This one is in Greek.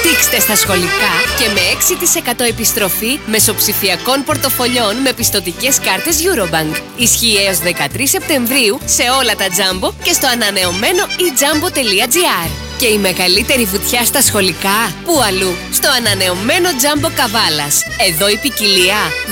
Δείξτε στα σχολικά και με 6% επιστροφή μεσοψηφιακών πορτοφολιών με πιστωτικές κάρτες Eurobank. Ισχύει έως 13 Σεπτεμβρίου σε όλα τα Jumbo και στο ανανεωμένο eJumbo.gr. Και η μεγαλύτερη βουτιά στα σχολικά, πού αλλού? Στο ανανεωμένο Jumbo Καβάλας. Εδώ η ποικιλία